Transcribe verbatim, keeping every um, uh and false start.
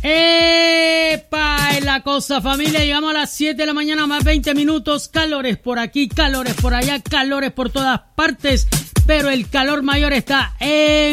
¡Epa! Es la cosa, familia. Llegamos a las siete de la mañana, más veinte minutos. Calores por aquí, calores por allá, calores por todas partes. Pero el calor mayor está en